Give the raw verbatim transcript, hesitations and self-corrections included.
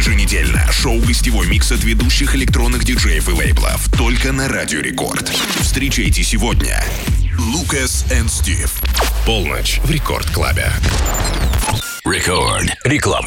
Еженедельно шоу-гостевой микс от ведущих электронных диджеев и лейблов только на Радио Рекорд. Встречайте сегодня Lucas and Steve. Полночь в Рекорд Клабе. Рекорд. Реклама.